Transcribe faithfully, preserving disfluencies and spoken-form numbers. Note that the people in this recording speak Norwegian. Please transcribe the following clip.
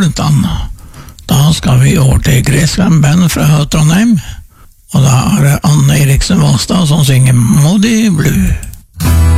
minuttene. Da skal vi over til Gresland Band fra Trondheim, og da er det Anne Eriksen Valstad som synger Moody Blue.